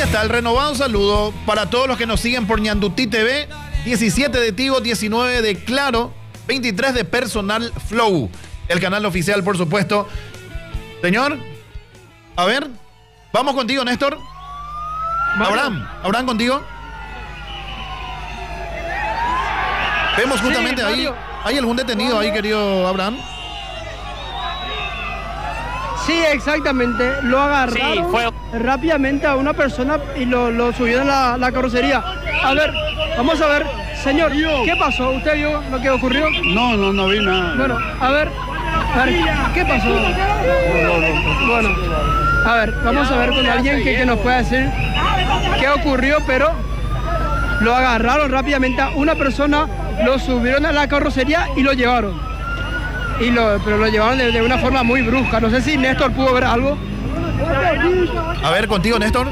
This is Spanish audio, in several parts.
está el renovado saludo para todos los que nos siguen por Ñandutí TV, 17 de Tigo, 19 de Claro, 23 de Personal Flow, el canal oficial, por supuesto. Señor, a ver, vamos contigo, Néstor. Abraham, contigo. Vemos justamente sí, ahí, ¿hay algún detenido ahí, querido Abraham? Sí, exactamente, lo agarraron rápidamente a una persona y lo subieron a la carrocería. A ver, vamos a ver, señor, ¿qué pasó? ¿Usted vio lo que ocurrió? No vi nada. Bueno, a ver, ¿qué pasó? Bueno, a ver, vamos a ver con alguien que nos pueda decir qué ocurrió, pero lo agarraron rápidamente a una persona, lo subieron a la carrocería y lo llevaron. Pero lo llevaron de una forma muy brusca. No sé si Néstor pudo ver algo. A ver, contigo, Néstor.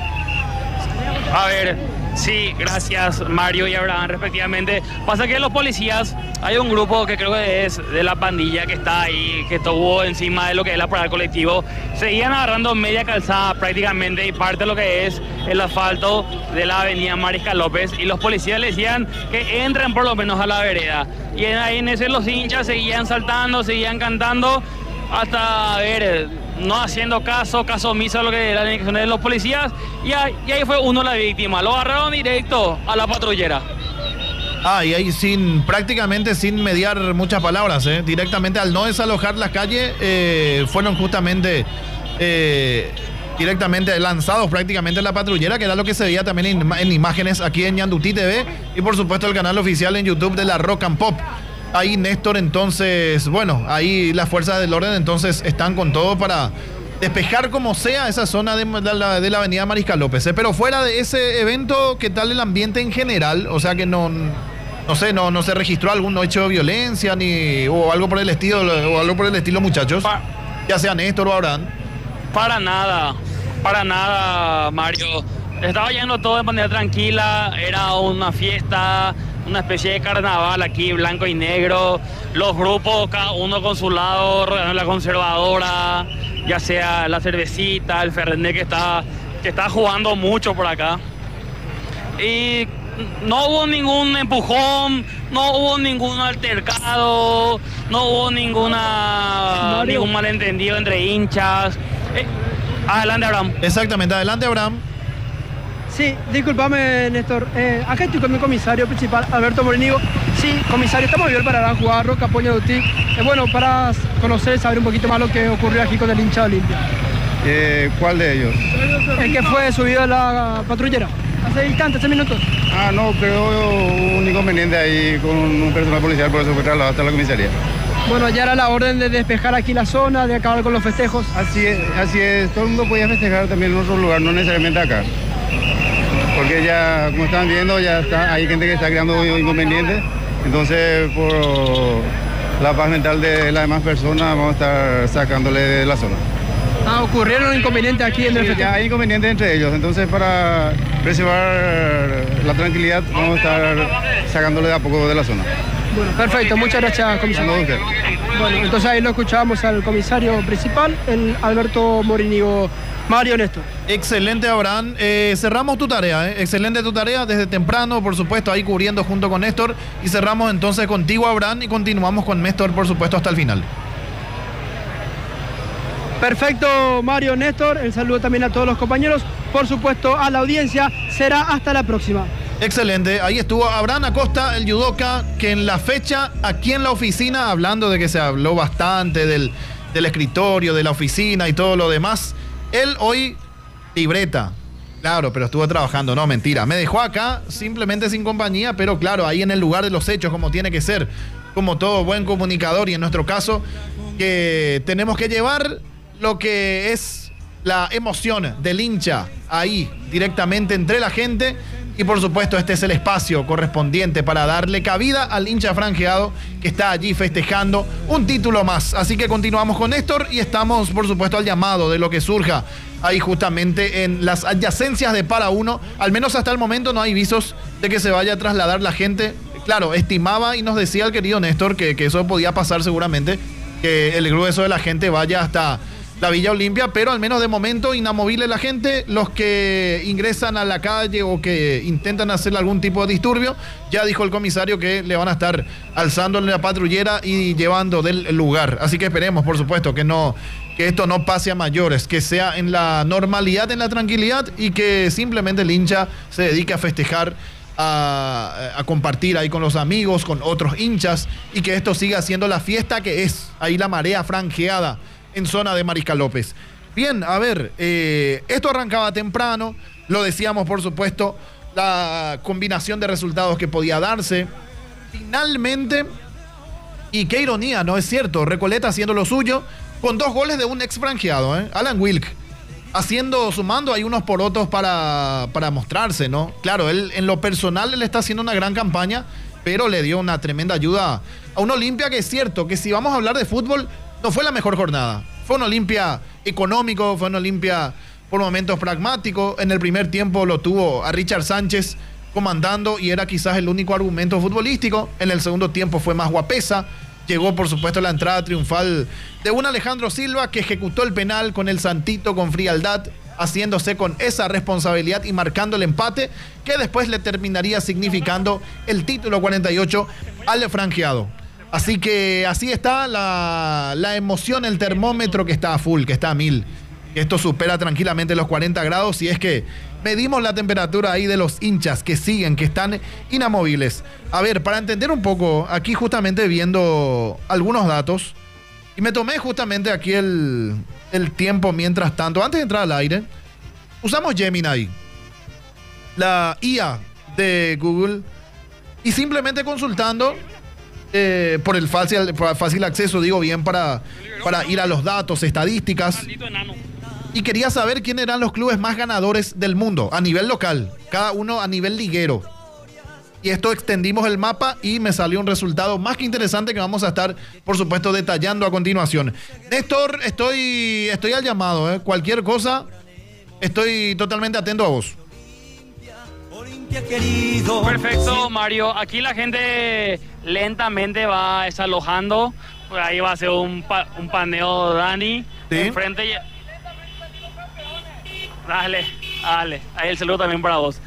A ver, sí, gracias Mario y Abraham respectivamente. Pasa que los policías, hay un grupo que creo que es de la pandilla que está ahí, que estuvo encima de lo que es la parada del colectivo. Seguían agarrando media calzada prácticamente y parte de lo que es el asfalto de la avenida Mariscal López, y los policías le decían que entren por lo menos a la vereda. Y ahí en ese los hinchas seguían saltando, seguían cantando, hasta, a ver, no haciendo caso omiso a lo que eran las indicaciones de los policías, y ahí fue uno la víctima. Lo agarraron directo a la patrullera. Y ahí prácticamente sin mediar muchas palabras, directamente al no desalojar la calle, fueron justamente directamente lanzados prácticamente a la patrullera, que era lo que se veía también en imágenes aquí en Ñandutí TV, y por supuesto el canal oficial en YouTube de la Rock and Pop. Ahí Néstor, entonces, bueno, ahí las fuerzas del orden entonces están con todo para despejar como sea esa zona de la avenida Mariscal López. Pero fuera de ese evento, ¿qué tal el ambiente en general? O sea que no se registró algún hecho de violencia o algo por el estilo, muchachos. Ya sea Néstor o Abraham. Para nada, Mario. Estaba yendo todo de manera tranquila, era una fiesta, una especie de carnaval aquí, blanco y negro. Los grupos, cada uno con su lado, rodeando la conservadora, ya sea la cervecita, el Fernet que está jugando mucho por acá. Y no hubo ningún empujón, no hubo ningún altercado, no hubo ningún malentendido entre hinchas. Adelante, Abraham. Exactamente, adelante, Abraham. Sí, discúlpame, Néstor. Acá estoy con mi comisario principal, Alberto Morinigo. Sí, comisario, estamos bien para jugar Roca Poña Dutí. Bueno, para conocer, saber un poquito más lo que ocurrió aquí con el hincha de Olimpia. ¿Cuál de ellos? El que fue subido a la patrullera. Hace instantes, 3 minutos. No, pero hubo un inconveniente ahí con un personal policial, por eso fue trasladado hasta la comisaría. Bueno, ya era la orden de despejar aquí la zona, de acabar con los festejos. Así es. Todo el mundo podía festejar también en otro lugar, no necesariamente acá. Porque ya, como están viendo, hay gente que está creando inconvenientes. Entonces, por la paz mental de las demás personas, vamos a estar sacándole de la zona. Ocurrieron inconvenientes aquí en el festejo. Ya hay inconvenientes entre ellos. Entonces, para preservar la tranquilidad, vamos a estar sacándole de a poco de la zona. Bueno, perfecto. Muchas gracias, comisario. Bueno, entonces ahí lo escuchamos al comisario principal, el Alberto Morinigo. Mario, Néstor. Excelente, Abraham. Cerramos tu tarea, excelente tu tarea desde temprano, por supuesto, ahí cubriendo junto con Néstor. Y cerramos entonces contigo, Abraham, y continuamos con Néstor, por supuesto, hasta el final. Perfecto, Mario, Néstor. El saludo también a todos los compañeros. Por supuesto, a la audiencia. Será hasta la próxima. Excelente, ahí estuvo Abraham Acosta, el judoka, que en la fecha, aquí en la oficina, hablando de que se habló bastante del escritorio, de la oficina y todo lo demás. Él hoy, libreta, claro, pero estuvo trabajando, no, mentira. Me dejó acá simplemente sin compañía, pero claro, ahí en el lugar de los hechos, como tiene que ser, como todo buen comunicador, y en nuestro caso, que tenemos que llevar lo que es la emoción del hincha ahí, directamente entre la gente. Y por supuesto, este es el espacio correspondiente para darle cabida al hincha franjeado que está allí festejando un título más. Así que continuamos con Néstor y estamos, por supuesto, al llamado de lo que surja ahí justamente en las adyacencias de Para Uno. Al menos hasta el momento no hay visos de que se vaya a trasladar la gente. Claro, estimaba y nos decía el querido Néstor que eso podía pasar seguramente, que el grueso de la gente vaya hasta la Villa Olimpia, pero al menos de momento inamovible la gente. Los que ingresan a la calle o que intentan hacer algún tipo de disturbio, ya dijo el comisario que le van a estar alzando la patrullera y llevando del lugar. Así que esperemos, por supuesto, que esto no pase a mayores, que sea en la normalidad, en la tranquilidad, y que simplemente el hincha se dedique a festejar, a compartir ahí con los amigos, con otros hinchas, y que esto siga siendo la fiesta que es. Ahí la marea franjeada en zona de Mariscal López. Bien, a ver, esto arrancaba temprano, lo decíamos, por supuesto, la combinación de resultados que podía darse. Finalmente, y qué ironía, ¿no es cierto? Recoleta haciendo lo suyo, con 2 goles de un ex franjeado, Alan Wilk, sumando ahí unos porotos para mostrarse, ¿no? Claro, él en lo personal él está haciendo una gran campaña, pero le dio una tremenda ayuda a un Olimpia que es cierto que si vamos a hablar de fútbol, no fue la mejor jornada. Fue un Olimpia económico, fue un Olimpia por momentos pragmático. En el primer tiempo lo tuvo a Richard Sánchez comandando y era quizás el único argumento futbolístico. En el segundo tiempo fue más guapesa. Llegó, por supuesto, la entrada triunfal de un Alejandro Silva que ejecutó el penal con el santito, con frialdad, haciéndose con esa responsabilidad y marcando el empate que después le terminaría significando el título 48 al franjeado. Así que así está la emoción, el termómetro que está a full, que está a 1000. Esto supera tranquilamente los 40 grados y es que medimos la temperatura ahí de los hinchas que siguen, que están inamovibles. A ver, para entender un poco, aquí justamente viendo algunos datos, y me tomé justamente aquí el tiempo mientras tanto, antes de entrar al aire, usamos Gemini, la IA de Google, y simplemente consultando por el fácil acceso, digo bien, para ir a los datos, estadísticas. Y quería saber quién eran los clubes más ganadores del mundo a nivel local, cada uno a nivel liguero. Y esto extendimos el mapa y me salió un resultado más que interesante que vamos a estar, por supuesto, detallando a continuación. Néstor, estoy al llamado, Cualquier cosa, estoy totalmente atento a vos. Perfecto, Mario. Aquí la gente lentamente va desalojando. Por ahí va a ser un paneo Dani. ¿Sí? Enfrente. Dale. Ahí el saludo también para vos.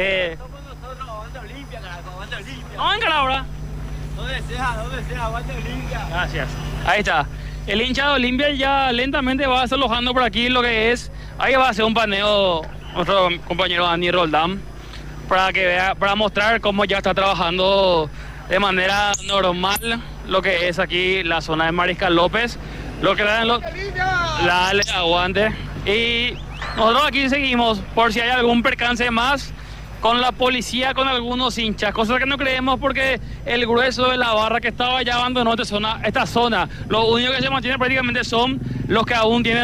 No, venga ahora. ¿Dónde sea, aguante Olimpia. Gracias. Ahí está. El hincha de Olimpia ya lentamente va desalojando por aquí lo que es. Ahí va a ser un paneo nuestro compañero Dani Roldán, para mostrar cómo ya está trabajando de manera normal lo que es aquí la zona de Mariscal López, lo que dan dale, aguante. Y nosotros aquí seguimos por si hay algún percance más con la policía, con algunos hinchas, cosas que no creemos porque el grueso de la barra que estaba ya abandonó esta zona. Lo único que se mantiene prácticamente son los que aún tienen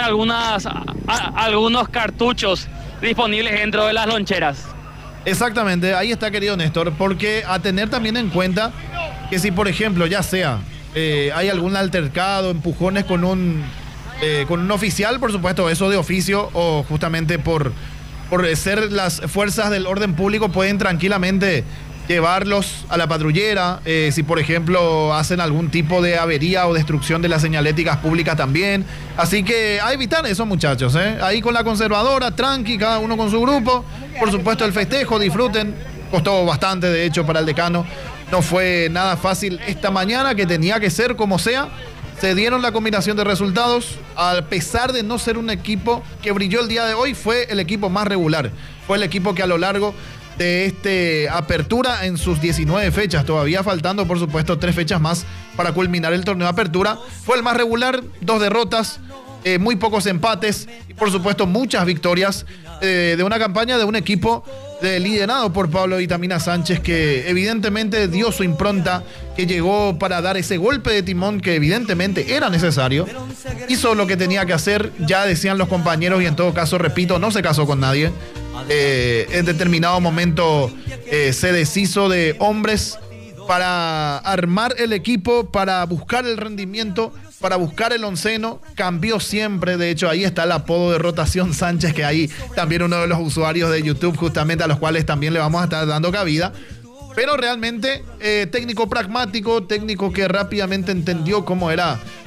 algunos cartuchos disponibles dentro de las loncheras. Exactamente, ahí está, querido Néstor, porque a tener también en cuenta que si, por ejemplo, ya sea hay algún altercado, empujones con un oficial, por supuesto, eso de oficio, o justamente por ser las fuerzas del orden público, pueden tranquilamente llevarlos a la patrullera. Si, por ejemplo, hacen algún tipo de avería o destrucción de las señaléticas públicas también. Así que a evitar eso, muchachos, ahí con la conservadora, tranqui, cada uno con su grupo. Por supuesto, el festejo, disfruten. Costó bastante, de hecho, para el decano. No fue nada fácil esta mañana, que tenía que ser como sea. Se dieron la combinación de resultados. A pesar de no ser un equipo que brilló el día de hoy, fue el equipo más regular. Fue el equipo que a lo largo de apertura en sus 19 fechas, todavía faltando, por supuesto, 3 fechas más para culminar el torneo de apertura, fue el más regular. 2 derrotas, muy pocos empates y, por supuesto, muchas victorias de una campaña de un equipo liderado por Pablo Vitamina Sánchez, que evidentemente dio su impronta, que llegó para dar ese golpe de timón que evidentemente era necesario. Hizo lo que tenía que hacer, ya decían los compañeros, y en todo caso, repito, no se casó con nadie. En determinado momento se deshizo de hombres para armar el equipo, para buscar el rendimiento, para buscar el onceno. Cambió siempre. De hecho, ahí está el apodo de Rotación Sánchez, que ahí también uno de los usuarios de YouTube, justamente, a los cuales también le vamos a estar dando cabida. Pero realmente técnico pragmático, técnico que rápidamente entendió cómo era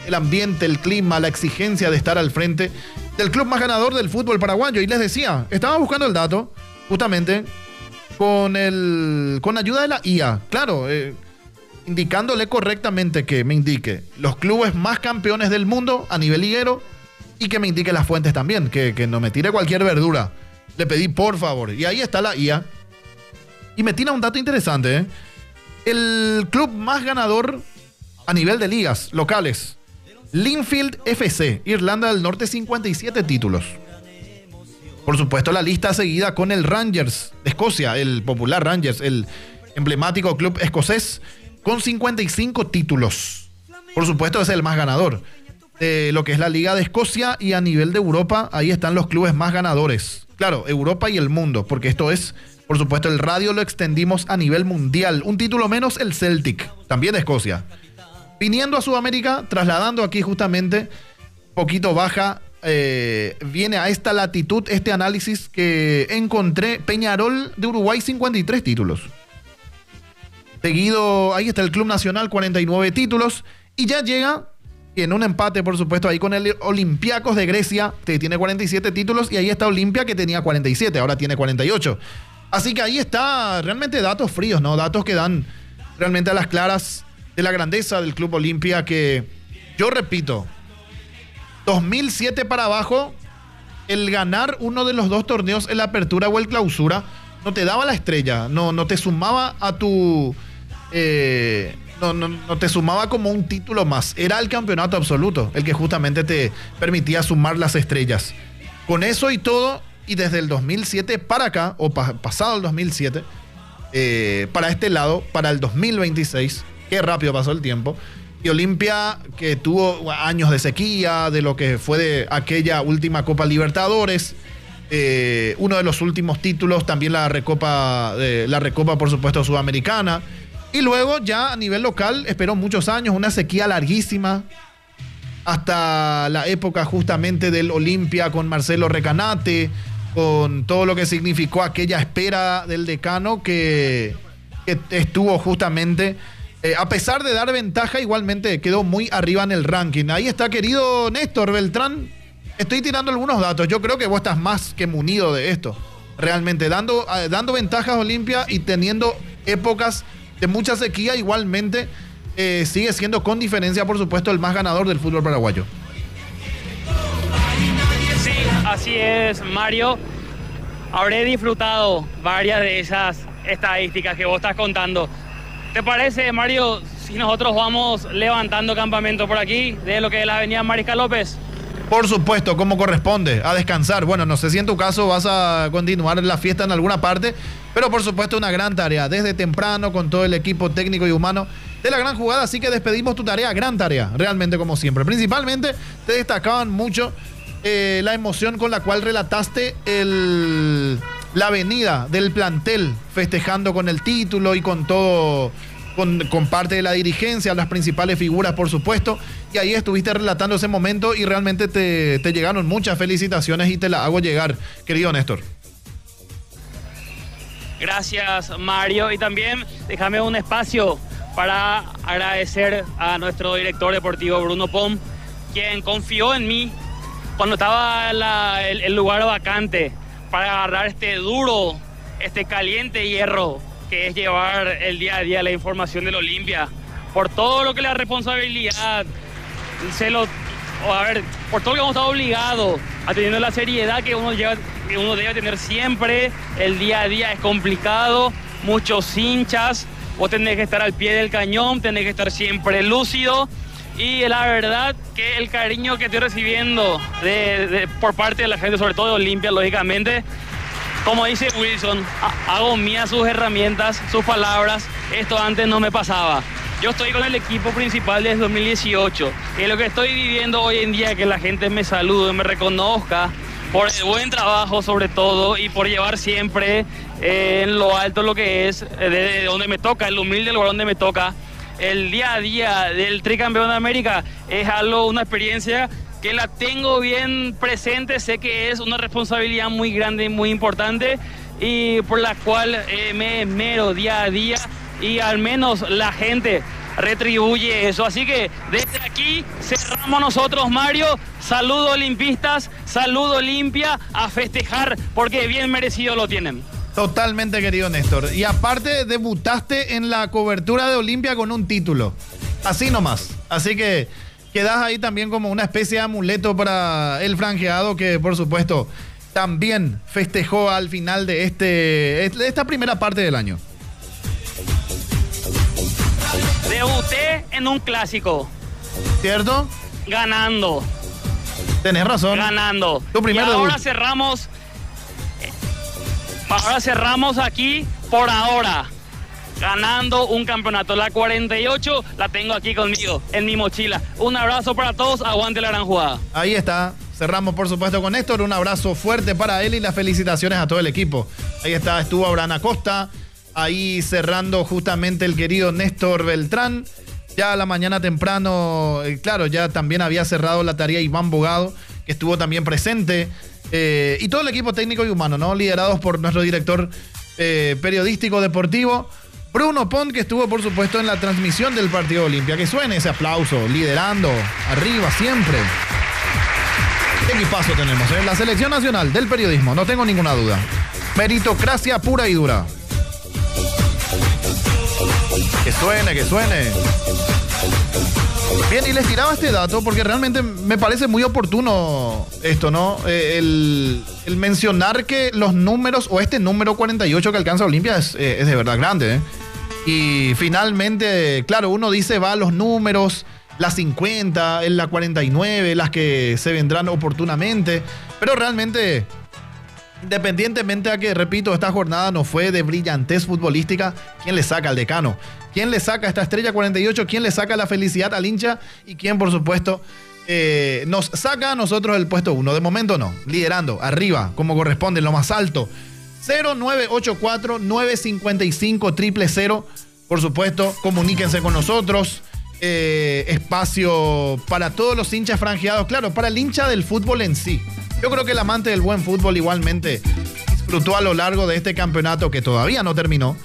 el ambiente, el clima, la exigencia de estar al frente del club más ganador del fútbol paraguayo. Y les decía, estaba buscando el dato, justamente, con ayuda de la IA. Claro, indicándole correctamente que me indique los clubes más campeones del mundo a nivel liguero y que me indique las fuentes también, que no me tire cualquier verdura. Le pedí por favor. Y ahí está la IA. Y me tira un dato interesante, ¿eh? El club más ganador a nivel de ligas locales, Linfield FC, Irlanda del Norte, 57 títulos. Por supuesto, la lista seguida con el Rangers de Escocia, el popular Rangers, el emblemático club escocés, con 55 títulos. Por supuesto, es el más ganador de lo que es la Liga de Escocia, y a nivel de Europa, ahí están los clubes más ganadores. Claro, Europa y el mundo, porque esto es, por supuesto, el radio lo extendimos a nivel mundial. Un título menos el Celtic, también de Escocia. Viniendo a Sudamérica, trasladando aquí justamente, poquito baja, viene a esta latitud, este análisis que encontré. Peñarol de Uruguay, 53 títulos. Seguido, ahí está el Club Nacional, 49 títulos. Y ya llega, en un empate, por supuesto, ahí con el Olympiacos de Grecia, que tiene 47 títulos. Y ahí está Olimpia, que tenía 47, ahora tiene 48. Así que ahí está realmente datos fríos, ¿no? Datos que dan realmente a las claras de la grandeza del Club Olimpia, que yo repito, 2007 para abajo, el ganar uno de los dos torneos, en la apertura o el clausura, no te daba la estrella, no te sumaba a tu... no te sumaba como un título más. Era el campeonato absoluto el que justamente te permitía sumar las estrellas. Con eso y todo, y desde el 2007 para acá, o pasado el 2007, para este lado, para el 2026, qué rápido pasó el tiempo. Y Olimpia, que tuvo años de sequía, de lo que fue de aquella última Copa Libertadores, uno de los últimos títulos, también la Recopa, por supuesto, sudamericana. Y luego ya a nivel local esperó muchos años, una sequía larguísima, hasta la época justamente del Olimpia con Marcelo Recanate, con todo lo que significó aquella espera del decano que estuvo justamente... a pesar de dar ventaja, igualmente quedó muy arriba en el ranking. Ahí está, querido Néstor Beltrán. Estoy tirando algunos datos. Yo creo que vos estás más que munido de esto. Realmente, dando ventajas a Olimpia y teniendo épocas de mucha sequía, igualmente sigue siendo con diferencia, por supuesto, el más ganador del fútbol paraguayo. Sí, así es, Mario. Habré disfrutado varias de esas estadísticas que vos estás contando. ¿Te parece, Mario, si nosotros vamos levantando campamento por aquí, de lo que es la avenida Mariscal López? Por supuesto, como corresponde, a descansar. Bueno, no sé si en tu caso vas a continuar la fiesta en alguna parte, pero por supuesto una gran tarea, desde temprano, con todo el equipo técnico y humano de la gran jugada. Así que despedimos tu tarea, gran tarea, realmente como siempre. Principalmente te destacaban mucho la emoción con la cual relataste la avenida del plantel, festejando con el título y con todo, con parte de la dirigencia, las principales figuras, por supuesto. Y ahí estuviste relatando ese momento y realmente te llegaron muchas felicitaciones y te las hago llegar, querido Néstor. Gracias, Mario. Y también déjame un espacio para agradecer a nuestro director deportivo, Bruno Pom, quien confió en mí cuando estaba el lugar vacante, para agarrar este duro, este caliente hierro que es llevar el día a día la información del Olimpia, por todo lo que la responsabilidad, por todo lo que hemos estado obligados, atendiendo la seriedad que uno debe tener siempre. El día a día es complicado, muchos hinchas, vos tenés que estar al pie del cañón, tenés que estar siempre lúcido. Y la verdad que el cariño que estoy recibiendo por parte de la gente, sobre todo de Olimpia, lógicamente, como dice Wilson, hago mías sus herramientas, sus palabras. Esto antes no me pasaba. Yo estoy con el equipo principal desde 2018. Y lo que estoy viviendo hoy en día es que la gente me salude, me reconozca por el buen trabajo sobre todo, y por llevar siempre en lo alto lo que es de donde me toca, el humilde lugar donde me toca. El día a día del tricampeón de América es una experiencia que la tengo bien presente. Sé que es una responsabilidad muy grande y muy importante, y por la cual me esmero día a día, y al menos la gente retribuye eso. Así que desde aquí cerramos nosotros, Mario. Saludo olimpistas, saludo Olimpia, a festejar porque bien merecido lo tienen. Totalmente, querido Néstor. Y aparte, debutaste en la cobertura de Olimpia con un título. Así nomás. Así que quedas ahí también como una especie de amuleto para el franjeado que, por supuesto, también festejó al final de esta primera parte del año. Debuté en un clásico. ¿Cierto? Ganando. Tenés razón. Ganando. Tu primer y ahora debut. cerramos. Ahora cerramos aquí por ahora. Ganando un campeonato. La 48 la tengo aquí conmigo, en mi mochila. Un abrazo para todos. Aguante la gran jugada. Ahí está. Cerramos, por supuesto, con Néstor. Un abrazo fuerte para él y las felicitaciones a todo el equipo. Ahí está, estuvo Abraham Acosta. Ahí cerrando justamente el querido Néstor Beltrán. Ya a la mañana temprano, claro, ya también había cerrado la tarea Iván Bogado, que estuvo también presente. Y todo el equipo técnico y humano, ¿no? Liderados por nuestro director periodístico deportivo, Bruno Pont, que estuvo, por supuesto, en la transmisión del partido de Olimpia. Que suene ese aplauso, liderando, arriba siempre. ¿Qué equipazo tenemos? La selección nacional del periodismo, no tengo ninguna duda. Meritocracia pura y dura. Que suene, que suene. Bien, y les tiraba este dato porque realmente me parece muy oportuno esto, ¿no? El mencionar que los números, o este número 48 que alcanza Olimpia es de verdad grande, ¿eh? Y finalmente, claro, uno dice va a los números, las 50, la 49, las que se vendrán oportunamente, pero realmente, independientemente a que, repito, esta jornada no fue de brillantez futbolística, ¿quién le saca al decano? ¿Quién le saca esta estrella 48? ¿Quién le saca la felicidad al hincha? Y quién, por supuesto, nos saca a nosotros el puesto 1. De momento no, liderando, arriba, como corresponde, en lo más alto. 0984-955-000. Por supuesto, comuníquense con nosotros. Espacio para todos los hinchas franjeados. Claro, para el hincha del fútbol en sí. Yo creo que el amante del buen fútbol igualmente disfrutó a lo largo de este campeonato que todavía no terminó,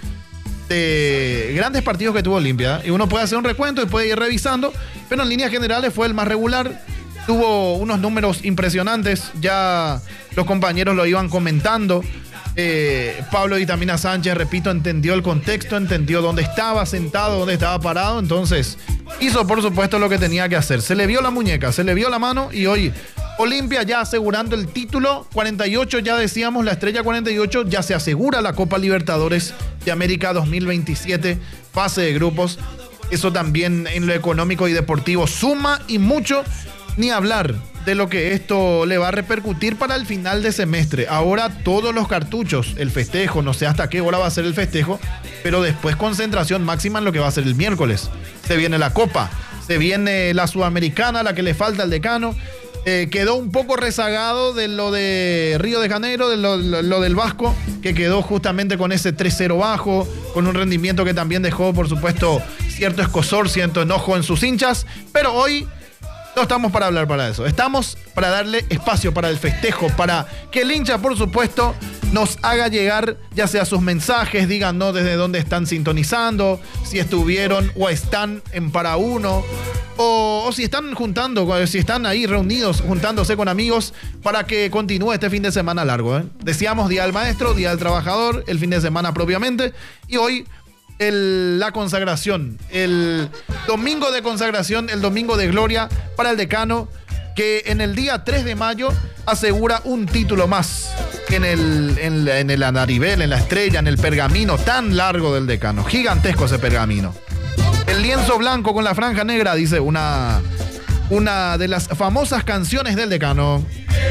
de grandes partidos que tuvo Olimpia. Y uno puede hacer un recuento y puede ir revisando, pero en líneas generales fue el más regular. Tuvo unos números impresionantes, ya los compañeros lo iban comentando. Pablo Itamina Sánchez, repito, entendió el contexto, entendió dónde estaba sentado, dónde estaba parado, entonces hizo, por supuesto, lo que tenía que hacer. Se le vio la muñeca, se le vio la mano, y hoy Olimpia ya asegurando el título 48, ya decíamos, la estrella 48 ya se asegura la Copa Libertadores de América 2027, fase de grupos. Eso también en lo económico y deportivo suma, y mucho, ni hablar de lo que esto le va a repercutir para el final de semestre. Ahora todos los cartuchos, el festejo, no sé hasta qué hora va a ser el festejo, pero después concentración máxima en lo que va a ser el miércoles. Se viene la Copa, se viene la Sudamericana, la que le falta al decano. Quedó un poco rezagado de lo de Río de Janeiro, de lo del Vasco, que quedó justamente con ese 3-0 bajo, con un rendimiento que también dejó, por supuesto, cierto escozor, cierto enojo en sus hinchas, pero hoy no estamos para hablar para eso, estamos para darle espacio para el festejo, para que el hincha, por supuesto, nos haga llegar ya sea sus mensajes, díganos desde dónde están sintonizando, si estuvieron o están en Para Uno, o si están si están ahí reunidos, juntándose con amigos para que continúe este fin de semana largo, ¿eh? Decíamos Día del Maestro, Día del Trabajador, el fin de semana propiamente, y hoy la consagración, el domingo de consagración, el domingo de gloria para el decano, que en el día 3 de mayo asegura un título más en el andarivel, en la estrella, en el pergamino tan largo del decano. Gigantesco ese pergamino. El lienzo blanco con la franja negra, dice una de las famosas canciones del decano.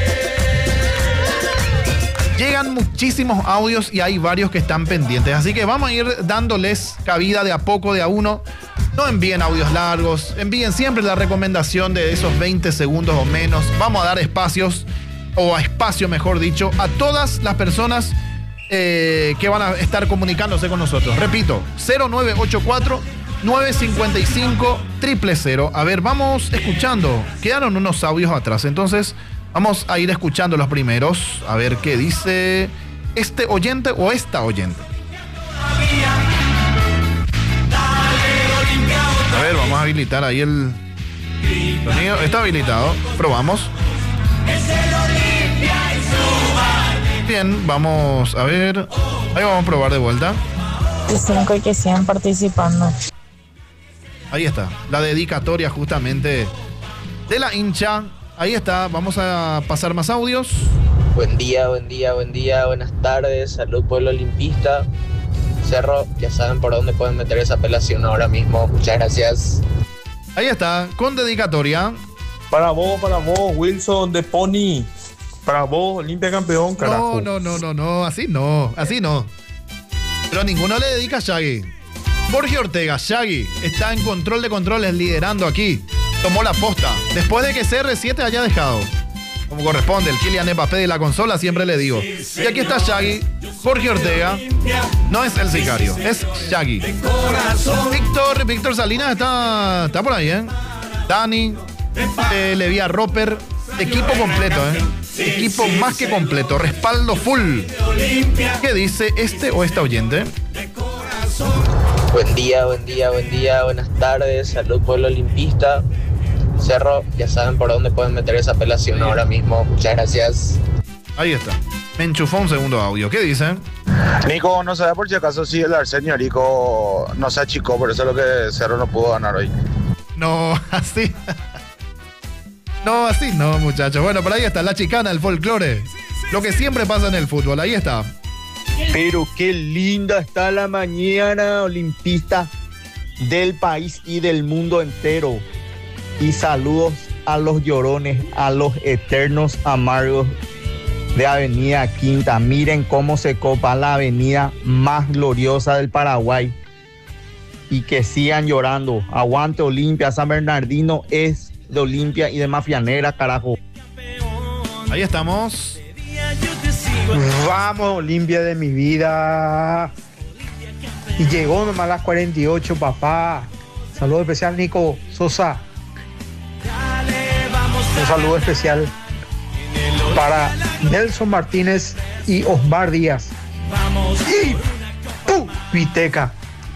Llegan muchísimos audios y hay varios que están pendientes, así que vamos a ir dándoles cabida de a poco, de a uno. No envíen audios largos, envíen siempre la recomendación de esos 20 segundos o menos. Vamos a dar espacio, mejor dicho, a todas las personas que van a estar comunicándose con nosotros. Repito, 0984-955-000. A ver, vamos escuchando. Quedaron unos audios atrás, entonces vamos a ir escuchando los primeros. A ver qué dice este oyente o esta oyente. Dale, Olimpia, A ver, vamos a habilitar ahí el sonido. Está habilitado. Probamos. Bien, vamos a ver. Ahí vamos a probar de vuelta. Y 5 y que sigan participando. Ahí está. La dedicatoria justamente de la hincha. Ahí está. Vamos a pasar más audios. Buen día, buenas tardes, salud pueblo olimpista. Cerro, ya saben por dónde pueden meter esa apelación ahora mismo. Muchas gracias. Ahí está, con dedicatoria. Para vos, Wilson de Pony. Para vos, Olimpia campeón, carajo. No, así no. Pero ninguno le dedica a Shaggy. Jorge Ortega, Shaggy, está en control de controles, liderando aquí. Tomó la posta, después de que CR7 haya dejado. Como corresponde, el Kylian Mbappé de la consola, siempre le digo. Y aquí está Shaggy, Jorge Ortega. No es el sicario, es Shaggy. Víctor Salinas está por ahí, ¿eh? Dani, Levía Roper, equipo completo, ¿eh? Equipo más que completo, respaldo full. ¿Qué dice este o esta oyente? Buen día, buenas tardes, salud pueblo olimpista. Cerro, ya saben por dónde pueden meter esa apelación ahora mismo. Muchas gracias. Ahí está. Me enchufó un segundo audio. ¿Qué dice? Nico, no sabe por si acaso si el Arsenio Rico no se achicó, por eso es lo que Cerro no pudo ganar hoy. No, así. No, así no, muchachos. Bueno, por ahí está la chicana, el folclore. Lo que siempre pasa en el fútbol. Ahí está. Pero qué linda está la mañana olimpista del país y del mundo entero. Y saludos a los llorones, a los eternos amargos de Avenida Quinta. Miren cómo se copa la avenida más gloriosa del Paraguay. Y que sigan llorando. Aguante Olimpia, San Bernardino es de Olimpia y de Mafianera, carajo. Ahí estamos. Vamos, Olimpia de mi vida. Y llegó nomás a las 48, papá. Saludo especial, Nico Sosa. Un saludo especial para Nelson Martínez y Osmar Díaz. Y Viteca.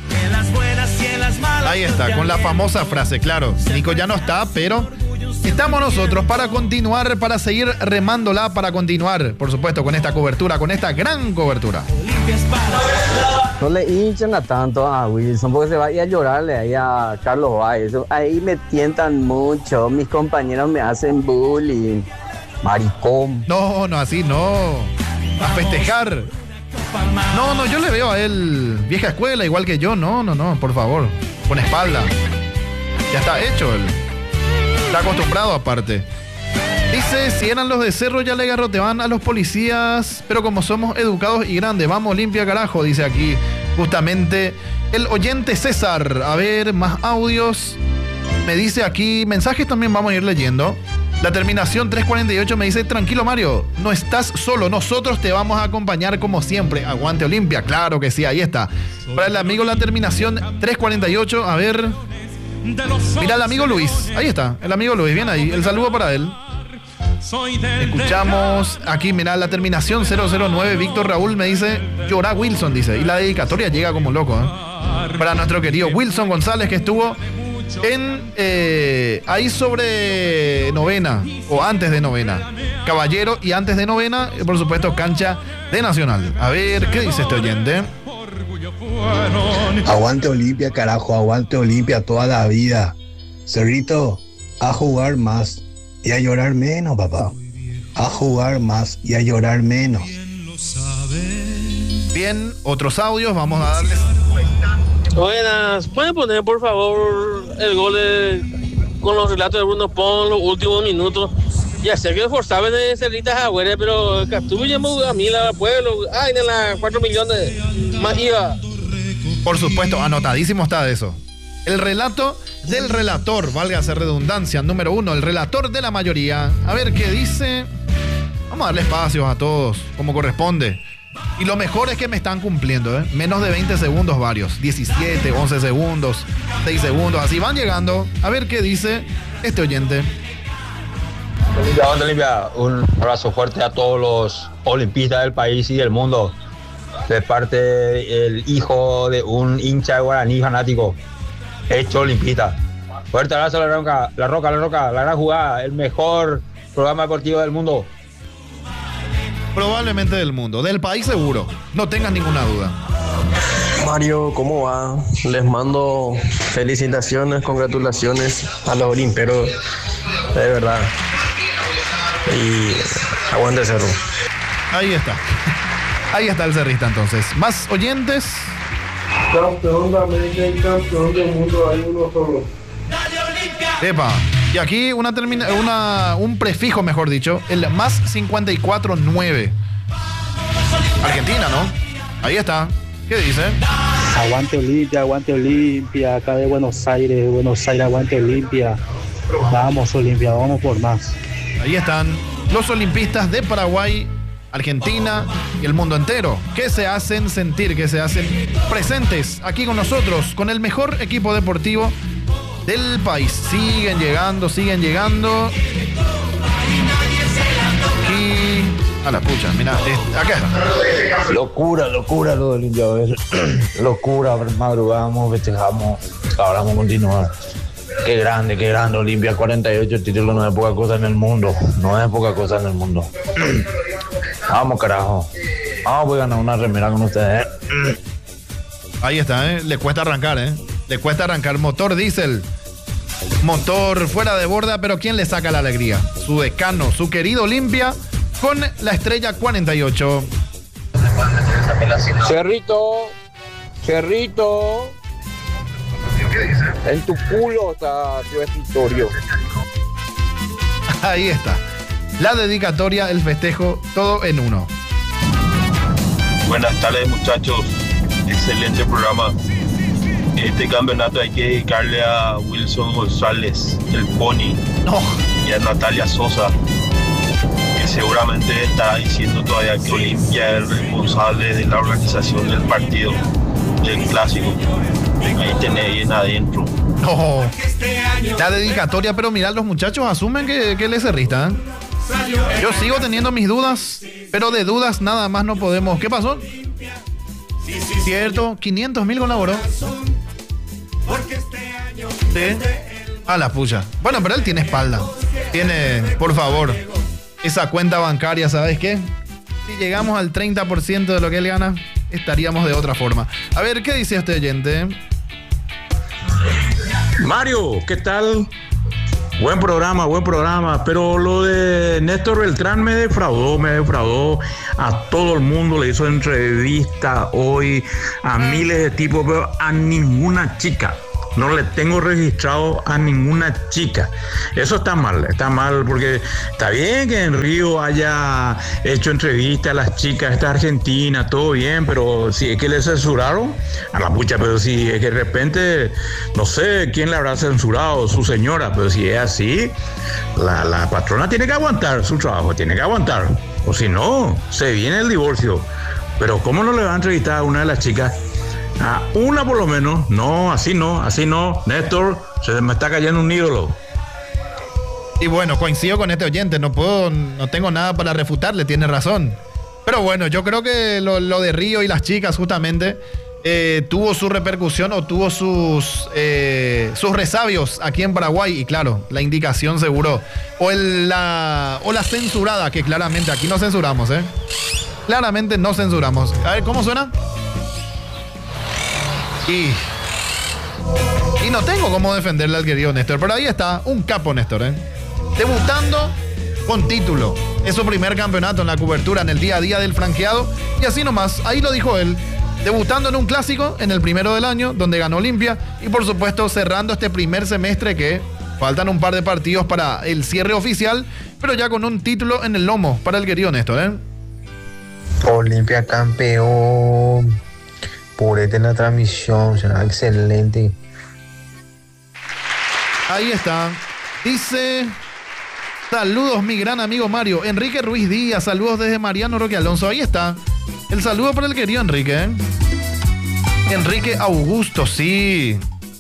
Ahí está, con la famosa frase, claro. Nico ya no está, pero estamos nosotros para continuar, para seguir remándola, para continuar, por supuesto, con esta cobertura, con esta gran cobertura. No le hinchan a tanto a Wilson, porque se va a ir a llorarle ahí a Carlos Valles. Ahí me tientan mucho, mis compañeros me hacen bullying. Maricón. No, así no. A festejar. No, yo le veo a él vieja escuela, igual que yo. No, por favor. Con espalda. Ya está hecho él. Está acostumbrado aparte. Dice, si eran los de Cerro ya le garroteaban a los policías, pero como somos educados y grandes, vamos Olimpia carajo, dice aquí justamente el oyente César. A ver, más audios. Me dice aquí, mensajes también vamos a ir leyendo. La terminación 348 me dice, tranquilo Mario, no estás solo, nosotros te vamos a acompañar como siempre. Aguante Olimpia, claro que sí, ahí está. Para el amigo la terminación 348, a ver. Mira el amigo Luis, ahí está, el amigo Luis, bien ahí, el saludo para él. Escuchamos aquí, mira la terminación 009, Víctor Raúl me dice, llora Wilson, dice, y la dedicatoria llega como loco, ¿eh? Para nuestro querido Wilson González, que estuvo en ahí sobre novena o antes de novena, caballero, y antes de novena, por supuesto, cancha de Nacional. A ver, ¿qué dice este oyente? Aguante Olimpia, carajo, aguante Olimpia toda la vida. Cerrito, a jugar más y a llorar menos, papá. A jugar más y a llorar menos. Bien, otros audios, vamos a darles. Buenas, ¿pueden poner por favor el gol con los relatos de Bruno Pon los últimos minutos? Ya sé que forzaban de Cerritas Agüera, pero Castuvo a mí la pueblo, en las 4 millones más iba. Por supuesto, anotadísimo está de eso. El relato del relator, válgase redundancia, número 1, el relator de la mayoría. A ver qué dice. Vamos a darle espacios a todos, como corresponde. Y lo mejor es que me están cumpliendo, ¿eh? Menos de 20 segundos varios. 17, 11 segundos, 6 segundos. Así van llegando. A ver qué dice este oyente. Olimpia, un abrazo fuerte a todos los olimpistas del país y del mundo. De parte del hijo de un hincha de Guaraní fanático. hecho olimpista. Fuerte abrazo a la Roca, la gran jugada, el mejor programa deportivo del mundo. Probablemente del mundo, del país seguro, no tengas ninguna duda. Mario, ¿cómo va? Les mando felicitaciones, congratulaciones a los olimperos, de verdad. Y aguante Cerro. Ahí está. Ahí está el cerrista entonces. Más oyentes. Campeón de América y campeón del mundo hay uno solo. Epa. Y aquí un prefijo, mejor dicho, el más 54-9. Argentina, ¿no? Ahí está. ¿Qué dice? Aguante Olimpia, acá de Buenos Aires, aguante Olimpia. Vamos Olimpia, vamos por más. Ahí están los olimpistas de Paraguay, Argentina y el mundo entero, que se hacen sentir, que se hacen presentes aquí con nosotros, con el mejor equipo deportivo del país. Siguen llegando. Y a la pucha, mira, acá está. Locura lo de Olimpia. Locura, madrugamos, festejamos, ahora vamos a continuar. Qué grande Olimpia, 48 títulos, no es poca cosa en el mundo. Vamos, carajo. Voy a ganar una remera con ustedes. Ahí está, le cuesta arrancar, le cuesta arrancar. Motor diésel, motor fuera de borda, pero ¿quién le saca la alegría? Su decano, su querido Olimpia, con la estrella 48. Cerrito. En tu culo está tu escritorio. Ahí está. La dedicatoria, el festejo, todo en uno. Buenas tardes, muchachos. Excelente programa. Este campeonato hay que dedicarle a Wilson González, el Pony, y a Natalia Sosa, que seguramente estará diciendo todavía que Olimpia es el responsable de la organización del partido, del clásico. Ahí tenés bien adentro. No, la dedicatoria, pero mirad, los muchachos asumen que él es cerrista, Yo sigo teniendo mis dudas, pero de dudas nada más no podemos. ¿Qué pasó? Cierto, 500.000 colaboró. Sí. A la pucha. Bueno, pero él tiene espalda. Tiene, por favor, esa cuenta bancaria, ¿sabes qué? Si llegamos al 30% de lo que él gana, estaríamos de otra forma. A ver, ¿qué dice este oyente? Mario, ¿qué tal? Buen programa, pero lo de Néstor Beltrán me defraudó a todo el mundo, le hizo entrevista hoy a miles de tipos, pero a ninguna chica. No le tengo registrado a ninguna chica. Eso está mal porque está bien que en Río haya hecho entrevistas a las chicas, esta argentina, todo bien, pero si es que le censuraron, a la pucha, pero si es que de repente, no sé quién le habrá censurado, su señora, pero si es así, la patrona tiene que aguantar su trabajo, o si no, se viene el divorcio. Pero ¿cómo no le va a entrevistar a una de las chicas? A una por lo menos. No, así no, Néstor, se me está cayendo un ídolo. Y bueno, coincido con este oyente, no tengo nada para refutarle, tiene razón. Pero bueno, yo creo que lo de Río y las chicas justamente tuvo su repercusión o tuvo sus resabios aquí en Paraguay. Y claro, la indicación seguro o la censurada, que claramente aquí no censuramos, claramente no censuramos. A ver, ¿cómo suena? Y no tengo cómo defenderle al querido Néstor, pero ahí está, un capo Néstor, debutando con título. Es su primer campeonato en la cobertura, en el día a día del franqueado, y así nomás, ahí lo dijo él, debutando en un clásico, en el primero del año, donde ganó Olimpia, y por supuesto cerrando este primer semestre que faltan un par de partidos para el cierre oficial, pero ya con un título en el lomo para el querido Néstor, Olimpia campeón. Purete en la transmisión, será excelente. Ahí está. Dice: saludos, mi gran amigo Mario. Enrique Ruiz Díaz, saludos desde Mariano Roque Alonso. Ahí está. El saludo para el querido Enrique. Enrique Augusto, sí.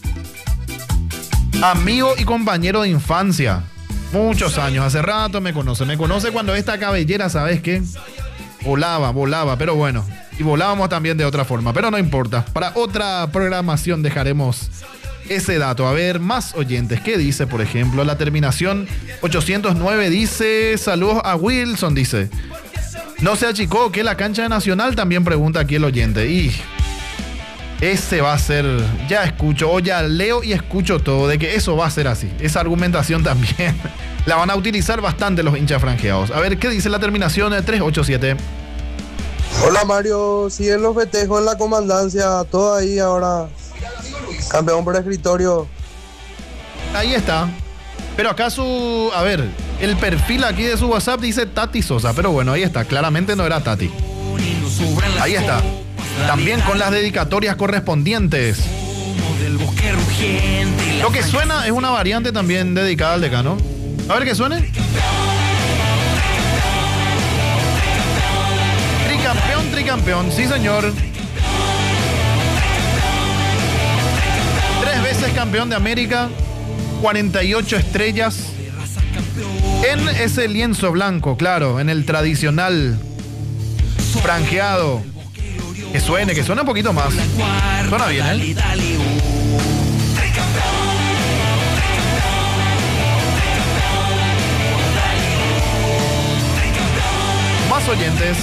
Amigo y compañero de infancia. Muchos años, hace rato me conoce cuando esta cabellera, ¿sabes qué? Volaba, pero bueno. Y volábamos también de otra forma, pero no importa. Para otra programación dejaremos ese dato. A ver, más oyentes. ¿Qué dice, por ejemplo? La terminación 809 dice, saludos a Wilson, dice. No se achicó que la cancha de Nacional, también pregunta aquí el oyente. Y ese va a ser, ya escucho, o ya leo y escucho todo, de que eso va a ser así. Esa argumentación también la van a utilizar bastante los hinchas franjeados. A ver, ¿qué dice la terminación 387? Hola Mario, siguen los festejos en la comandancia, todo ahí ahora. Campeón por escritorio. Ahí está. Pero acá a ver, el perfil aquí de su WhatsApp dice Tati Sosa, pero bueno, ahí está, claramente no era Tati. Ahí está. También con las dedicatorias correspondientes. Lo que suena es una variante también dedicada al decano. A ver qué suene. Tricampeón, tricampeón, sí señor. 3 veces campeón de América, 48 estrellas. En ese lienzo blanco, claro, en el tradicional franjeado. Que suene un poquito más. Suena bien, ¿eh? Más oyentes.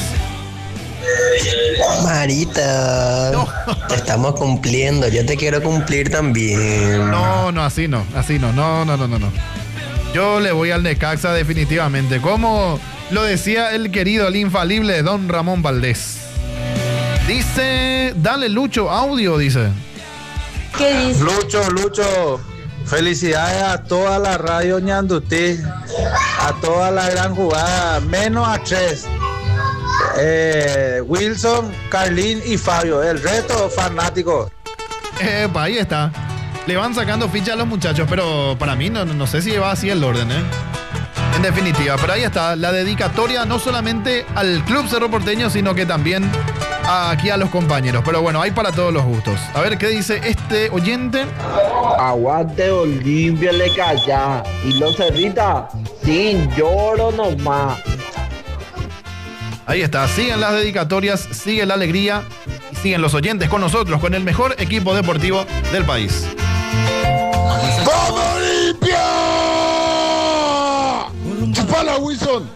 Marita, no. Te estamos cumpliendo, yo te quiero cumplir también. No, así no. No. Yo le voy al Necaxa definitivamente, como lo decía el querido, el infalible Don Ramón Valdés. Dice, dale Lucho, audio, dice. ¿Qué dice? Lucho, felicidades a toda la radio Ñandutí, a toda la gran jugada, menos a 3. Wilson, Carlín y Fabio, el resto fanático. Ahí está. Le van sacando ficha a los muchachos, pero para mí no sé si va así el orden, en definitiva. Pero ahí está, la dedicatoria no solamente al Club Cerro Porteño, sino que también aquí a los compañeros. Pero bueno, hay para todos los gustos. A ver qué dice este oyente. Aguante Olimpia, le calla. Y los Cerrita, sin lloro nomás. Ahí está, siguen las dedicatorias, sigue la alegría y siguen los oyentes con nosotros, con el mejor equipo deportivo del país. ¡Vamos Olimpia! ¡Chupala, Wilson!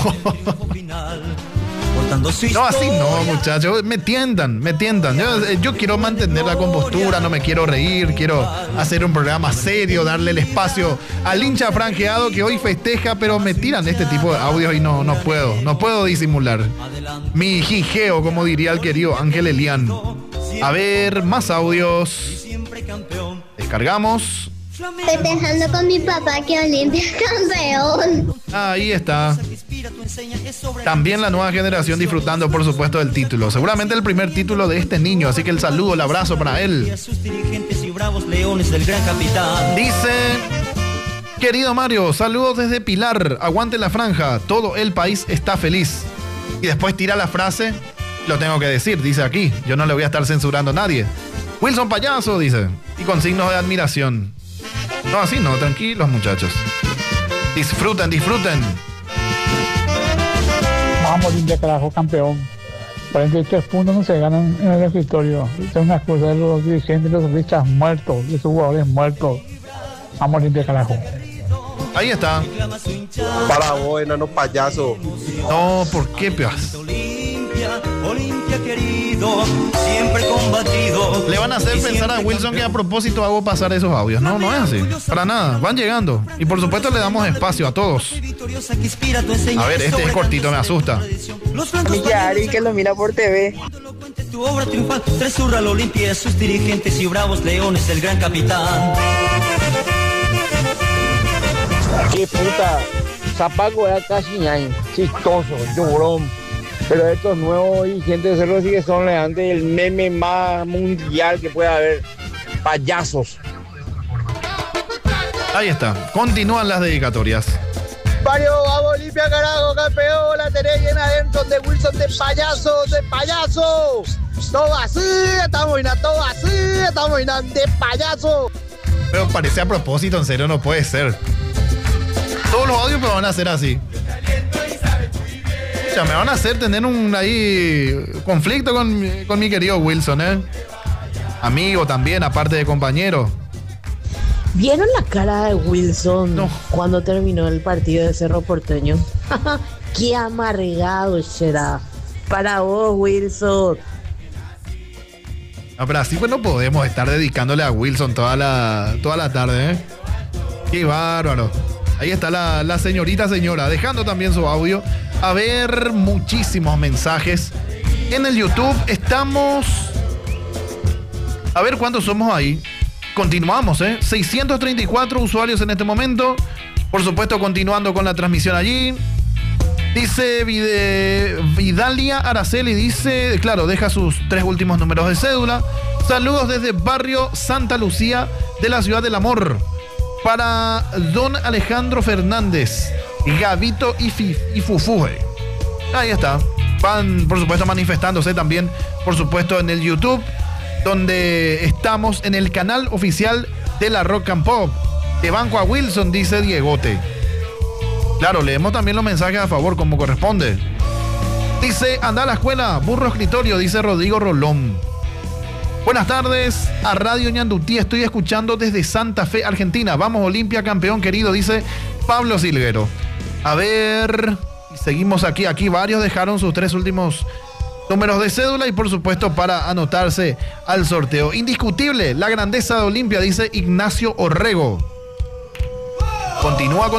No, así no, muchachos, me tientan. Yo quiero mantener la compostura, no me quiero reír, quiero hacer un programa serio, darle el espacio al hincha franjeado que hoy festeja, pero me tiran este tipo de audios y no puedo disimular mi jijeo, como diría el querido Ángel Elián. A ver, más audios. Descargamos. Festejando con mi papá que Olimpia es campeón. Ahí está. También la nueva generación disfrutando, por supuesto, del título. Seguramente el primer título de este niño, así que el saludo, el abrazo para él. Dice, querido Mario, saludos desde Pilar, aguante la franja, todo el país está feliz. Y después tira la frase, lo tengo que decir, dice aquí, yo no le voy a estar censurando a nadie. Wilson payaso, dice, y con signos de admiración. No, así no, tranquilos muchachos. Disfruten. Vamos, Olimpia, carajo, campeón. 43 puntos no se ganan en el escritorio. Es una excusa de los dirigentes, de los fichas muertos, de sus jugadores muertos. Vamos, Olimpia, carajo. Ahí está. Para vos, enano payaso. No, ¿por qué, peas? Olimpia querido, siempre combatido. Le van a hacer pensar a Wilson que a propósito hago pasar esos audios. No es así. Para nada. Van llegando. Y por supuesto le damos espacio a todos. A ver, este es cortito, me asusta. Ari que lo mira por TV. Tu obra triunfal, tresurra la Olimpia, sus dirigentes y bravos leones, el gran capitán. Qué puta. Zapaco era casi ñaño, chistoso, llorón. Pero estos nuevos dirigentes de Cerro sí que son antes el meme más mundial que pueda haber. Payasos. Ahí está. Continúan las dedicatorias. Mario, vamos Olimpia, carajo, campeón. La tenés llena adentro de Wilson de payaso. Todo así, estamos inando de payaso. Pero parece a propósito, en serio, no puede ser. Todos los audios me van a hacer así. O sea, me van a hacer tener un conflicto con mi querido Wilson, Amigo también, aparte de compañero. ¿Vieron la cara de Wilson cuando terminó el partido de Cerro Porteño? ¡Qué amargado será! Para vos, Wilson. No, pero así pues no podemos estar dedicándole a Wilson toda la tarde, ¿eh? ¡Qué bárbaro! Ahí está la señora, dejando también su audio. A ver, muchísimos mensajes. En el YouTube estamos... A ver cuántos somos ahí. Continuamos, 634 usuarios en este momento. Por supuesto, continuando con la transmisión allí. Dice Vidalia Araceli, dice, claro, deja sus 3 últimos números de cédula. Saludos desde barrio Santa Lucía de la Ciudad del Amor. Para don Alejandro Fernández, Gavito y Fufuje. Ahí está. Van, por supuesto, manifestándose también, por supuesto, en el YouTube, donde estamos en el canal oficial de la Rock and Pop. De banco a Wilson, dice Diegote. Claro, leemos también los mensajes a favor como corresponde. Dice, anda a la escuela, burro escritorio, dice Rodrigo Rolón. Buenas tardes, a Radio Ñandutí, estoy escuchando desde Santa Fe, Argentina. Vamos Olimpia, campeón querido, dice Pablo Silguero. A ver, seguimos aquí varios dejaron sus 3 últimos números de cédula y por supuesto para anotarse al sorteo. Indiscutible, la grandeza de Olimpia, dice Ignacio Orrego. Continúa,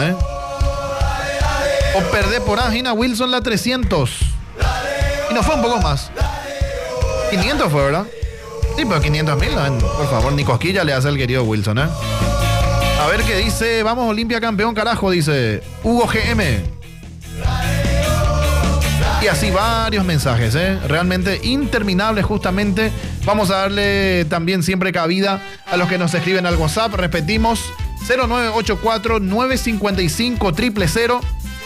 O perdé por Ágina Wilson la 300. Y no fue un poco más. 500 fue, ¿verdad? Sí, pero 500.000, por favor, ni cosquilla le hace al querido Wilson, A ver qué dice, vamos Olimpia campeón, carajo, dice Hugo GM. Y así varios mensajes, realmente interminables justamente. Vamos a darle también siempre cabida a los que nos escriben al WhatsApp. Repetimos, 0984-955-000.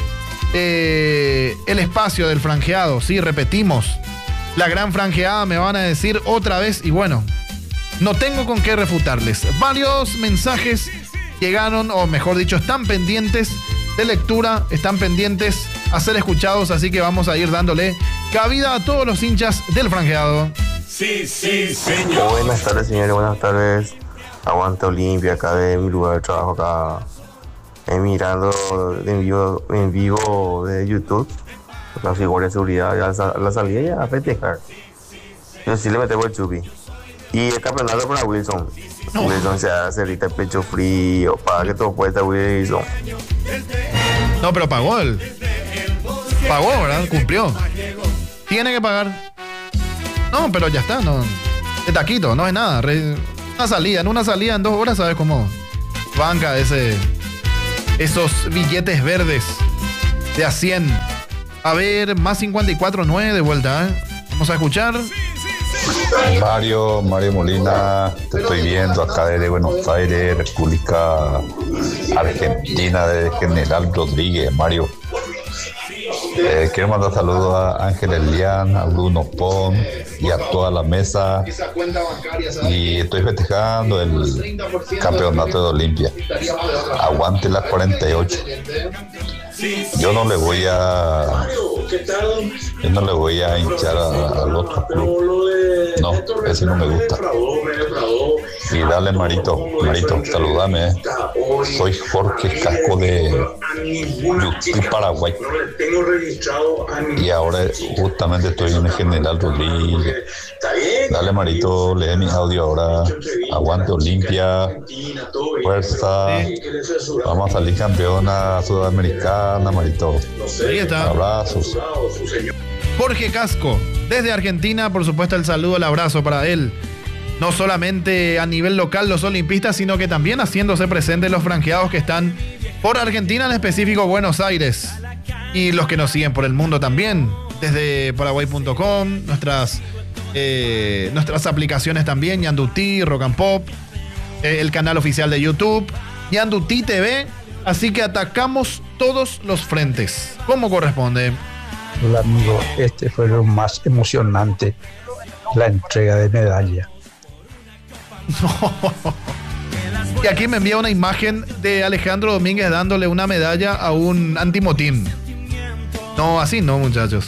El espacio del franjeado, sí, repetimos. La gran franjeada, me van a decir otra vez. Y bueno, no tengo con qué refutarles. Varios mensajes llegaron, o mejor dicho, están pendientes de lectura, están pendientes a ser escuchados, así que vamos a ir dándole cabida a todos los hinchas del franjeado. Sí, señor. Buenas tardes, señores, buenas tardes. Aguanta Olimpia, acá de mi lugar de trabajo, acá mirando en vivo de YouTube. La figura de seguridad, la salida ya a festejar. Yo sí le metemos el chupi. Y el campeonato para Wilson. No. Wilson se hace ahorita el pecho frío, para que todo pueda estar Wilson. No, pero pagó ¿verdad? Cumplió. Tiene que pagar. No, pero ya está, no. De taquito, no es nada. En una salida en 2 horas, ¿sabes cómo banca esos billetes verdes de a 100? A ver, más 54.9 de vuelta, Vamos a escuchar. Mario Molina, te estoy viendo acá desde Buenos Aires, República Argentina, de General Rodríguez. Mario, quiero mandar saludos a Ángel Elian, a Bruno Pon y a toda la mesa. Y estoy festejando el campeonato de Olimpia. Aguante las 48. Yo no le voy a hinchar al otro club. No, ese no me gusta. Y dale, Marito, saludame. Soy Jorge Casco de Yutí, Paraguay. Y ahora justamente estoy en el General Rodríguez. Dale, Marito, lee mi audio ahora. Aguante Olimpia. Fuerza. Vamos a salir campeona sudamericana, Marito. Ahí está. Abrazos. Jorge Casco, desde Argentina, por supuesto el saludo, el abrazo para él. No solamente a nivel local los olimpistas, sino que también haciéndose presentes los franjeados que están por Argentina, en específico Buenos Aires. Y los que nos siguen por el mundo también, desde paraguay.com, nuestras aplicaciones también, Ñandutí, Rock and Pop, el canal oficial de YouTube, Ñandutí TV. Así que atacamos todos los frentes, como corresponde. Hola amigo, este fue lo más emocionante, la entrega de medalla. Y aquí me envía una imagen de Alejandro Domínguez dándole una medalla a un antimotín. No, así no, muchachos.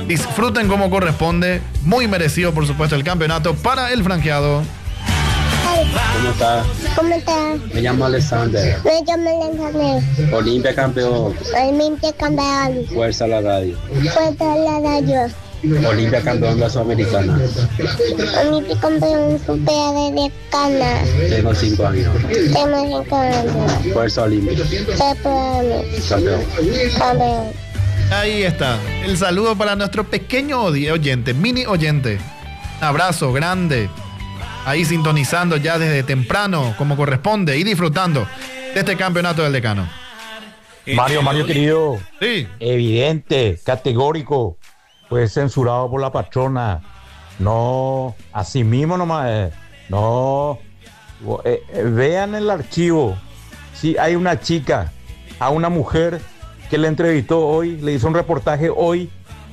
Disfruten como corresponde. Muy merecido, por supuesto, el campeonato para el franjeado. ¿Cómo estás? ¿Cómo estás? Me llamo Alexander. Me llamo Alexander. Olimpia campeón. Olimpia campeón. Fuerza a la radio. Fuerza a la radio. Olimpia campeón de la Sudamericana. Olimpia campeón sudamericana. Tengo 5 años. Tengo 5 años. Fuerza Olimpia. Campeón. Campeón. Ahí está. El saludo para nuestro pequeño oyente, mini oyente. Un abrazo grande. Ahí sintonizando ya desde temprano, como corresponde, y disfrutando de este campeonato del Decano. Mario querido. Sí. Evidente, categórico. Fue censurado por la patrona. No, así mismo nomás. No. Vean el archivo. Si hay una chica, a una mujer que le entrevistó hoy, le hizo un reportaje hoy.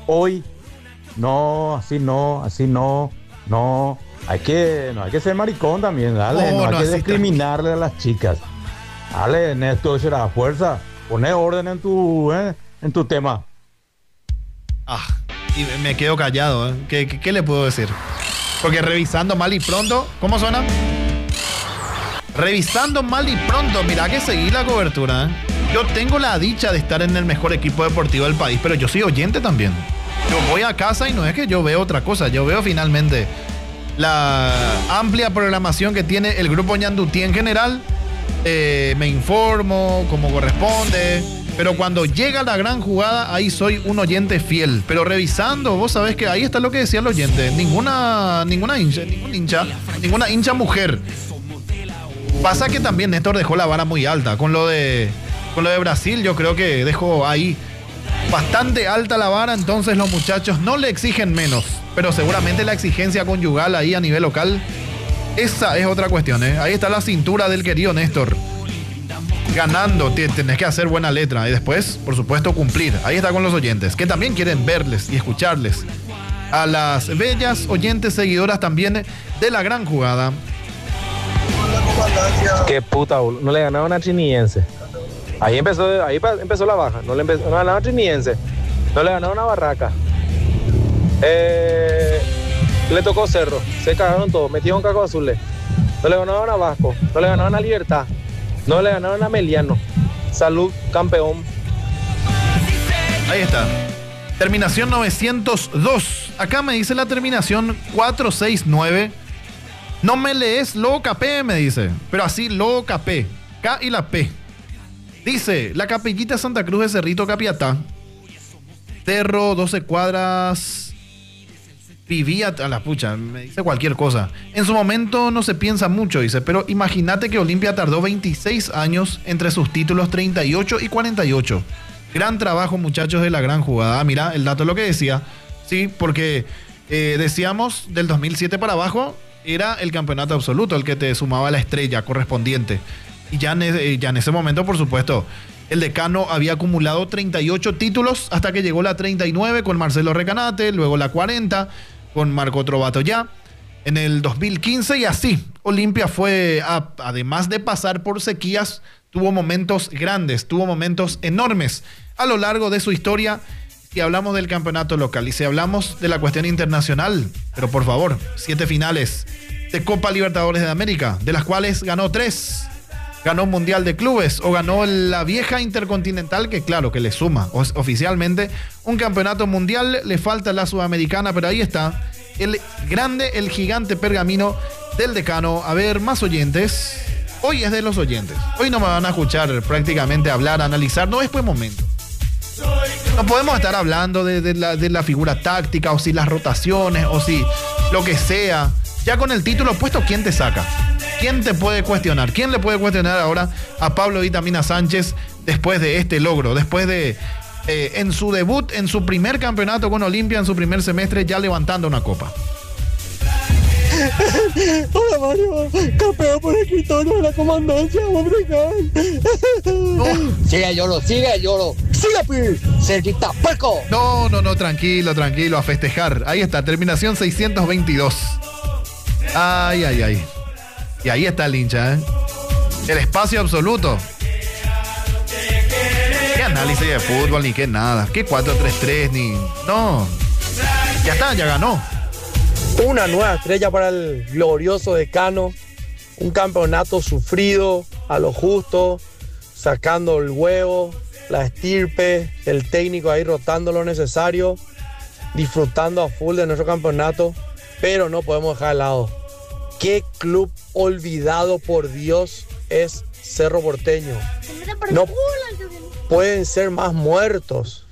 No, así no. No hay que ser maricón también, dale. No hay que discriminarle a las chicas. Dale, Néstor, será fuerza. Poné orden en tu tema. Y me quedo callado, ¿eh? ¿Qué le puedo decir? Porque revisando mal y pronto, ¿cómo suena? Revisando mal y pronto, mira que seguí la cobertura, ¿eh? Yo tengo la dicha de estar en el mejor equipo deportivo del país, pero yo soy oyente también. Yo voy a casa y no es que yo veo otra cosa, yo veo finalmente la amplia programación que tiene el grupo Ñandutí en general. Me informo como corresponde, pero cuando llega la gran jugada, ahí soy un oyente fiel. Pero revisando, vos sabés que ahí está lo que decía el oyente. Ninguna hincha mujer. Pasa que también Néstor dejó la vara muy alta. Con lo de Brasil, yo creo que dejó ahí bastante alta la vara, entonces los muchachos no le exigen menos. Pero seguramente la exigencia conyugal ahí a nivel local, esa es otra cuestión, ¿eh? Ahí está la cintura del querido Néstor. Ganando, tenés que hacer buena letra y después, por supuesto, cumplir. Ahí está con los oyentes, que también quieren verles y escucharles. A las bellas oyentes seguidoras también de la gran jugada. Qué puta, no le ganaron a Triniense. Ahí empezó la baja. No ganaron a Triniense. No le ganaron a Barraca. Le tocó Cerro. Se cagaron todos. Metieron Caco Azules. No le ganaron a Vasco. No le ganaron a Libertad. No le ganaron a Meliano. Salud, campeón. Ahí está. Terminación 902. Acá me dice la terminación 469. No me lees loca P, me dice. Pero así loca P. K y la P. Dice, la Capillita Santa Cruz de Cerrito Capiatá. Cerro, 12 cuadras. Vivía a la pucha, me dice cualquier cosa. En su momento no se piensa mucho, dice, pero imagínate que Olimpia tardó 26 años entre sus títulos 38 y 48. Gran trabajo, muchachos, de la gran jugada. Mira, el dato es lo que decía. Sí, porque decíamos del 2007 para abajo era el campeonato absoluto, el que te sumaba la estrella correspondiente. Y ya en ese momento, por supuesto, el Decano había acumulado 38 títulos hasta que llegó la 39 con Marcelo Recanate, luego la 40 con Marco Trovato ya en el 2015 y así. Olimpia fue, además de pasar por sequías, tuvo momentos grandes, tuvo momentos enormes a lo largo de su historia. Si hablamos del campeonato local y si hablamos de la cuestión internacional, pero por favor, 7 finales de Copa Libertadores de América, de las cuales ganó 3. Ganó un Mundial de Clubes o ganó la vieja Intercontinental, que claro, que le suma oficialmente un campeonato mundial, le falta la Sudamericana, pero ahí está el grande, el gigante pergamino del Decano. A ver, más oyentes. Hoy es de los oyentes. Hoy no me van a escuchar prácticamente hablar, analizar, no es buen momento. No podemos estar hablando de la figura táctica o si las rotaciones o si lo que sea. Ya con el título puesto, ¿quién te saca? ¿Quién te puede cuestionar? ¿Quién le puede cuestionar ahora a Pablo Vitamina Sánchez después de este logro? Después de, en su debut, en su primer campeonato con Olimpia, en su primer semestre, ya levantando una copa. Hola Mario, campeón por escritorio de la comandancia, hombre. Sigue lloro, sigue cerquita, puerco. No, tranquilo, a festejar. Ahí está, terminación 622. Ay. Y ahí está el hincha, ¿eh? El espacio absoluto. ¿Qué análisis de fútbol ni qué nada? ¿Qué 4-3-3 ni...? No. Ya está, ya ganó. Una nueva estrella para el glorioso Decano. Un campeonato sufrido, a lo justo, sacando el huevo, la estirpe, el técnico ahí rotando lo necesario, disfrutando a full de nuestro campeonato, pero no podemos dejar de lado. ¿Qué club olvidado por Dios es Cerro Porteño? No pueden ser más muertos.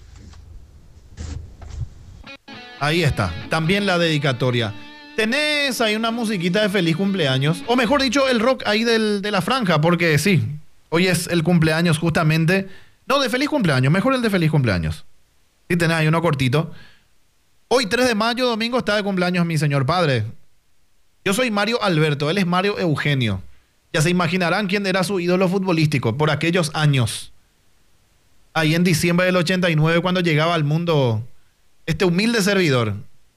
Ahí está, también la dedicatoria. Tenés ahí una musiquita de feliz cumpleaños, o mejor dicho, el rock ahí de la franja, porque sí, hoy es el cumpleaños justamente. No, de feliz cumpleaños, mejor el de feliz cumpleaños. Sí, tenés ahí uno cortito. Hoy 3 de mayo, domingo, está de cumpleaños mi señor padre. Yo soy Mario Alberto, él es Mario Eugenio. Ya se imaginarán quién era su ídolo futbolístico por aquellos años. Ahí en diciembre del 89, cuando llegaba al mundo este humilde servidor.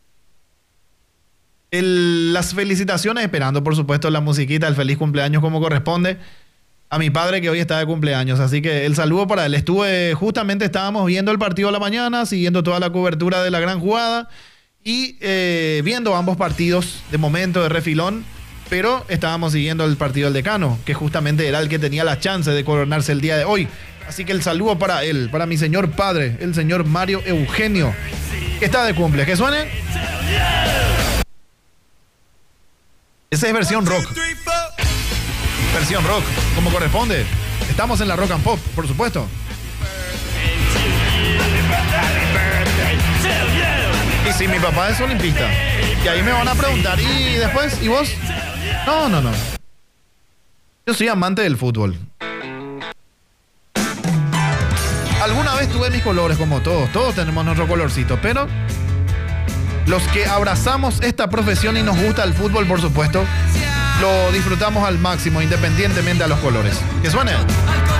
Las felicitaciones, esperando por supuesto la musiquita, el feliz cumpleaños como corresponde, a mi padre que hoy está de cumpleaños. Así que el saludo para él. Justamente estábamos viendo el partido a la mañana, siguiendo toda la cobertura de la gran jugada y viendo ambos partidos de momento de refilón, pero estábamos siguiendo el partido del Decano, que justamente era el que tenía la chance de coronarse el día de hoy. Así que el saludo para él, para mi señor padre, el señor Mario Eugenio, que está de cumple. ¿Que suene? Esa es versión rock. Versión rock, como corresponde. Estamos en la Rock and Pop, por supuesto. Y sí, mi papá es olimpista. Y ahí me van a preguntar, ¿y después? ¿Y vos? No. Yo soy amante del fútbol. Alguna vez tuve mis colores, como todos. Todos tenemos nuestro colorcito, pero los que abrazamos esta profesión y nos gusta el fútbol, por supuesto, lo disfrutamos al máximo, independientemente a los colores. ¿Que suene?